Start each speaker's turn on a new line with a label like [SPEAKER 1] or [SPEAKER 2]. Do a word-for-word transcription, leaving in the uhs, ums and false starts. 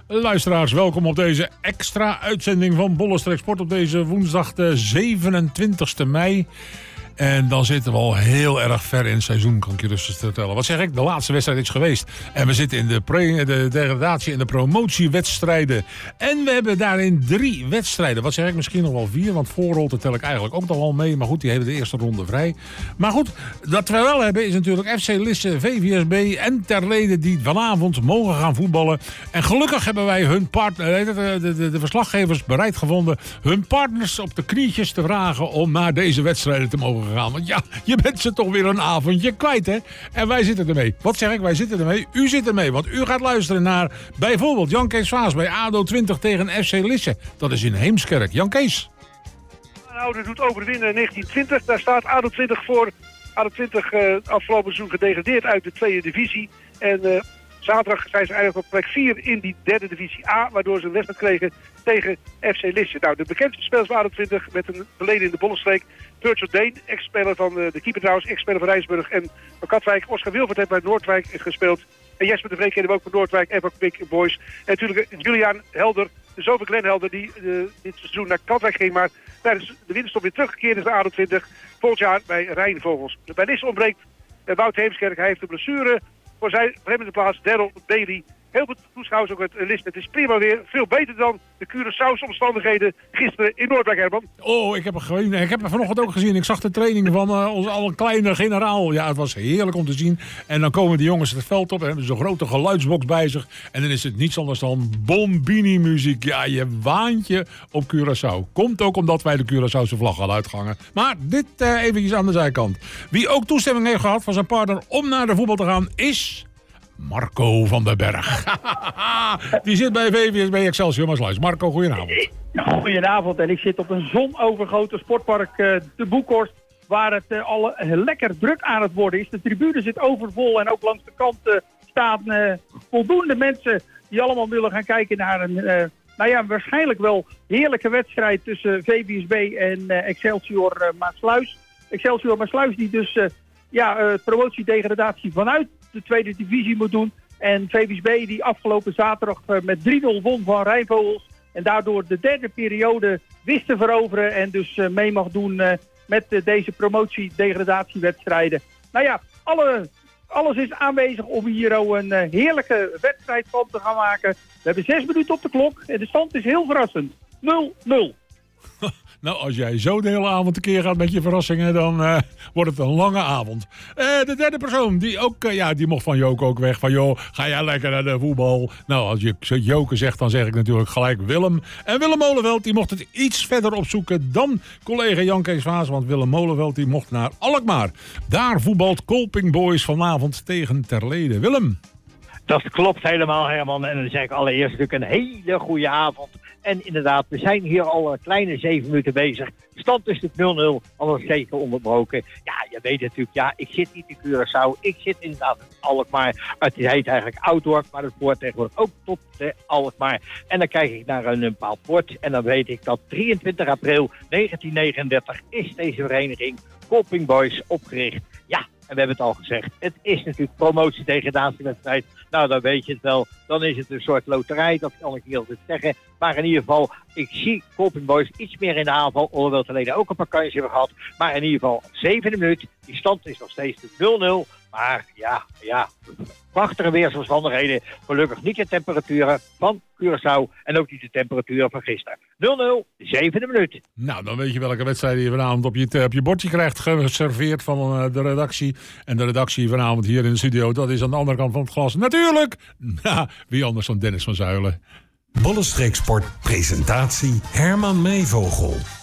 [SPEAKER 1] Luisteraars, welkom op deze extra uitzending van Bollenstreek Sport op deze woensdag de zevenentwintigste mei. En dan zitten we al heel erg ver in het seizoen, kan ik je rustig vertellen. Wat zeg ik? De laatste wedstrijd is geweest. En we zitten in de, pre- de degradatie- en de promotiewedstrijden. En we hebben daarin drie wedstrijden. Wat zeg ik? Misschien nog wel vier, want voorrolte tel ik eigenlijk ook nog wel mee. Maar goed, die hebben de eerste ronde vrij. Maar goed, wat we wel hebben is natuurlijk F C Lisse, V V S B en Terlede die vanavond mogen gaan voetballen. En gelukkig hebben wij hun partner, de, de, de, de verslaggevers bereid gevonden hun partners op de knietjes te vragen om naar deze wedstrijden te mogen gaan. Want ja, je bent ze toch weer een avondje kwijt, hè? En wij zitten ermee. Wat zeg ik? Wij zitten ermee. U zit ermee, want u gaat luisteren naar bijvoorbeeld Jan Kees Vaas bij A D O twintig tegen F C Lisse. Dat is in Heemskerk. Jan Kees.
[SPEAKER 2] Aanhouder doet overwinnen negentien twintig. Daar staat A D O twintig voor. A D O twintig uh, afgelopen seizoen gedegradeerd uit de tweede divisie. En uh, zaterdag zijn ze eigenlijk op plek vier in die derde divisie A, waardoor ze een wedstrijd kregen tegen F C Lisse. Nou, de bekendste spelers van A D O twintig met een verleden in de Bollenstreek. Virgil Deen, ex-speler van uh, de keeper trouwens, ex-speler van Rijnsburg en van Katwijk. Oscar Wilfert heeft bij Noordwijk gespeeld. En Jesper de Vreek kennen we ook van Noordwijk en van Big Boys. En natuurlijk Julian Helder, de zoon van Glenn Helder, die uh, dit seizoen naar Katwijk ging, maar tijdens de winterstop weer teruggekeerd is naar A D O twintig. Volgend jaar bij Rijnvogels. Bij Lisse ontbreekt uh, Wout Heemskerk. Hij heeft de blessure voor zijn voor hem in de plaats. Daryl Bailey. Heel veel toeschouwers ook het Lisse. Het is prima weer. Veel beter dan de Curaçaose omstandigheden gisteren in Noordwijk, Herman.
[SPEAKER 1] Oh, ik heb hem gezien. Ik heb hem vanochtend ook gezien. Ik zag de training van uh, onze al een kleine generaal. Ja, het was heerlijk om te zien. En dan komen die jongens het veld op en hebben ze een grote geluidsbox bij zich. En dan is het niets anders dan Bombini-muziek. Ja, je waant je op Curaçao. Komt ook omdat wij de Curaçaose vlag hadden uitgehangen. Maar dit uh, eventjes aan de zijkant. Wie ook toestemming heeft gehad van zijn partner om naar de voetbal te gaan is Marco van den Berg. Die zit bij V V S B Excelsior Maasluis. Marco, goedenavond.
[SPEAKER 3] Goedenavond. En ik zit op een zonovergoten sportpark uh, de Boekhorst, waar het uh, al uh, lekker druk aan het worden is. De tribune zit overvol en ook langs de kant uh, staan uh, voldoende mensen die allemaal willen gaan kijken naar een, uh, nou ja, waarschijnlijk wel heerlijke wedstrijd tussen V V S B en uh, Excelsior uh, Maasluis. Excelsior Maasluis die dus uh, ja, uh, promotie-degradatie vanuit de tweede divisie moet doen. En V V S B die afgelopen zaterdag uh, met drie nul won van Rijnvogels. En daardoor de derde periode wist te veroveren. En dus uh, mee mag doen uh, met uh, deze promotie-degradatiewedstrijden. Nou ja, alle, alles is aanwezig om hier ook een uh, heerlijke wedstrijd van te gaan maken. We hebben zes minuten op de klok. En de stand is heel verrassend. nul nul.
[SPEAKER 1] Nou, als jij zo de hele avond tekeer gaat met je verrassingen, dan uh, wordt het een lange avond. Uh, de derde persoon, die ook, uh, ja, die mocht van Joke ook weg. Van, joh, ga jij lekker naar de voetbal? Nou, als je Joke zegt, dan zeg ik natuurlijk gelijk Willem. En Willem Molenveld, die mocht het iets verder opzoeken dan collega Jan Kees Vaas. Want Willem Molenveld, die mocht naar Alkmaar. Daar voetbalt Kolping Boys vanavond tegen Terlede. Willem.
[SPEAKER 4] Dat klopt helemaal, Herman. En dan zeg ik allereerst natuurlijk een hele goede avond. En inderdaad, we zijn hier al een kleine zeven minuten bezig. De stand is het nul nul, alles zeker onderbroken. Ja, je weet natuurlijk, ja, ik zit niet in Curaçao. Ik zit inderdaad in Alkmaar. Het heet eigenlijk Ouddorp, maar het behoort tegenwoordig ook tot de Alkmaar. En dan kijk ik naar een bepaald bord. En dan weet ik dat drieëntwintig april negentien negenendertig is deze vereniging Kolping Boys opgericht. Ja. En we hebben het al gezegd, het is natuurlijk promotie-degradatiewedstrijd. Nou, dan weet je het wel. Dan is het een soort loterij, dat kan ik niet altijd zeggen. Maar in ieder geval, ik zie Kolping Boys iets meer in de aanval. Alhoewel het alleen ook een paar kansjes hebben gehad. Maar in ieder geval, zevende minuut. Die stand is nog steeds nul nul. Maar ja, ja, prachtige weersomstandigheden. Gelukkig niet de temperaturen van Curaçao en ook niet de temperaturen van gisteren. nul nul, zevende minuut.
[SPEAKER 1] Nou, dan weet je welke wedstrijd je vanavond op je, op je bordje krijgt geserveerd van uh, de redactie. En de redactie vanavond hier in de studio, dat is aan de andere kant van het glas. Natuurlijk, nou, wie anders dan Dennis van Zuilen.
[SPEAKER 5] Bollenstreek Sport presentatie Herman Meevogel.